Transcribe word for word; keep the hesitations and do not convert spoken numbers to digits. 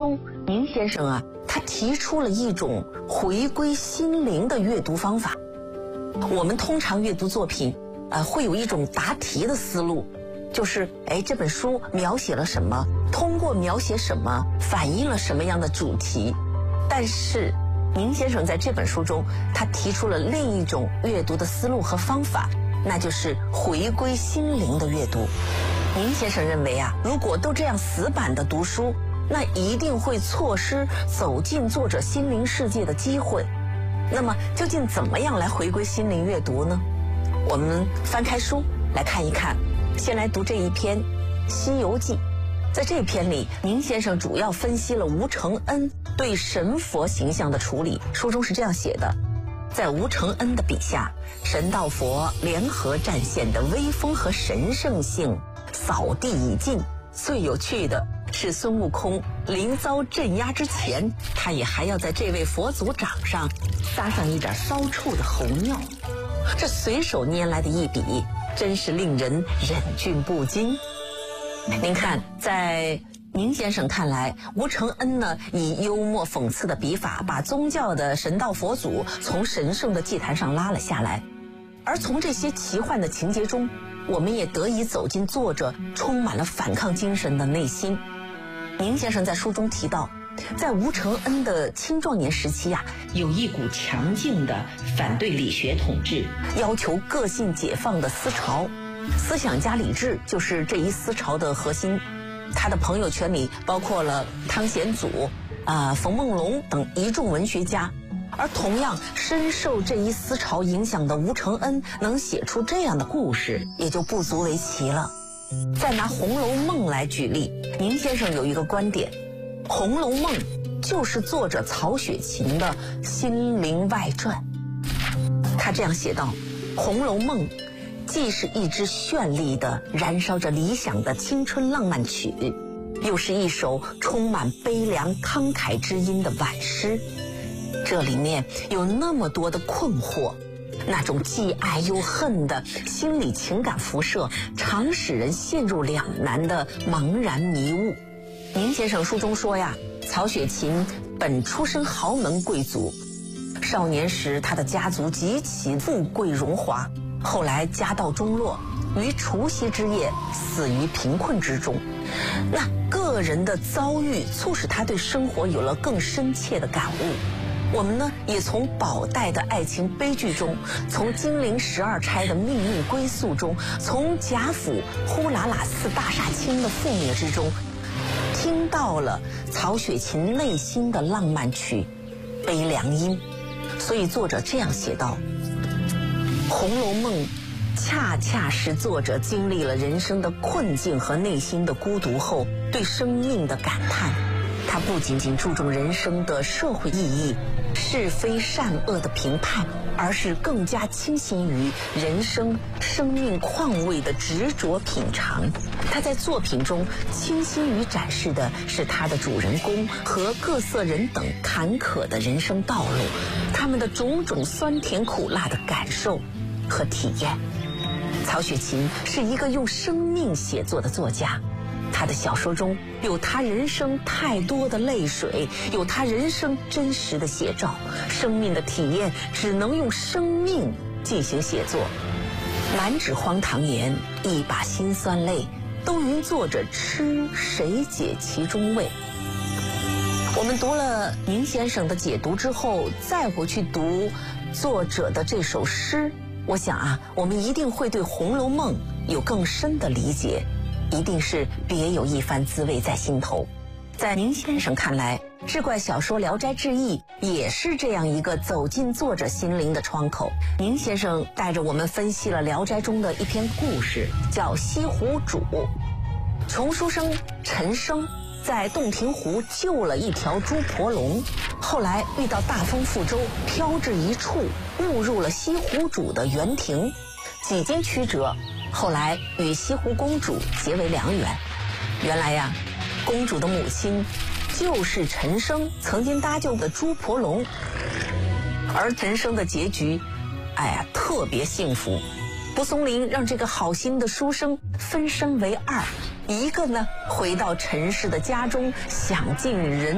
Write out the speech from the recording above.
中，宁先生啊，他提出了一种回归心灵的阅读方法。我们通常阅读作品，呃，会有一种答题的思路，就是哎，这本书描写了什么，通过描写什么，反映了什么样的主题。但是宁先生在这本书中，他提出了另一种阅读的思路和方法，那就是回归心灵的阅读。宁先生认为啊，如果都这样死板的读书，那一定会错失走进作者心灵世界的机会。那么究竟怎么样来回归心灵阅读呢？我们翻开书来看一看。先来读这一篇《西游记》。在这篇里，宁先生主要分析了吴承恩对神佛形象的处理。书中是这样写的：在吴承恩的笔下，神道佛联合战线的威风和神圣性扫地已尽。最有趣的是，孙悟空临遭镇压之前，他也还要在这位佛祖掌上撒上一点骚臭的猴尿。这随手拈来的一笔，真是令人忍俊不禁。您看，在宁先生看来，吴承恩呢以幽默讽刺的笔法，把宗教的神道佛祖从神圣的祭坛上拉了下来。而从这些奇幻的情节中，我们也得以走进作者充满了反抗精神的内心。宁先生在书中提到，在吴承恩的青壮年时期啊，有一股强劲的反对理学统治，要求个性解放的思潮。思想家李治就是这一思潮的核心。他的朋友圈里包括了汤显祖、啊、呃、冯梦龙等一众文学家。而同样深受这一思潮影响的吴承恩能写出这样的故事，也就不足为奇了。再拿《红楼梦》来举例，宁先生有一个观点，《红楼梦》就是作者曹雪芹的心灵外传。他这样写道：《红楼梦》既是一支绚丽的燃烧着理想的青春浪漫曲，又是一首充满悲凉慷慨之音的挽诗。这里面有那么多的困惑，那种既爱又恨的心理情感辐射，常使人陷入两难的茫然迷雾。宁先生书中说呀，曹雪芹本出身豪门贵族，少年时他的家族极其富贵荣华，后来家道中落，于除夕之夜死于贫困之中。那个人的遭遇促使他对生活有了更深切的感悟。我们呢，也从宝黛的爱情悲剧中，从金陵十二钗的命运归宿中，从贾府呼啦啦寺大厦倾的覆灭之中，听到了曹雪芹内心的浪漫曲《悲凉音》。所以作者这样写道：《红楼梦》恰恰是作者经历了人生的困境和内心的孤独后对生命的感叹。它不仅仅注重人生的社会意义、是非善恶的评判，而是更加倾心于人生生命况味的执着品尝。他在作品中倾心于展示的是他的主人公和各色人等坎坷的人生道路，他们的种种酸甜苦辣的感受和体验。曹雪芹是一个用生命写作的作家，他的小说中有他人生太多的泪水，有他人生真实的写照。生命的体验只能用生命进行写作。满纸荒唐言，一把辛酸泪，都云作者痴，谁解其中味？我们读了宁先生的解读之后，再回去读作者的这首诗，我想啊，我们一定会对《红楼梦》有更深的理解，一定是别有一番滋味在心头。在宁先生看来，志怪小说《聊斋志异》也是这样一个走进作者心灵的窗口。宁先生带着我们分析了《聊斋》中的一篇故事，叫西湖主。穷书生陈生在洞庭湖救了一条猪婆龙，后来遇到大风覆舟，飘至一处，误入了西湖主的园亭，几经曲折，后来与西湖公主结为良缘。原来呀，公主的母亲就是陈生曾经搭救的猪婆龙，而陈生的结局，哎呀，特别幸福。蒲松龄让这个好心的书生分身为二，一个呢回到陈氏的家中，享尽人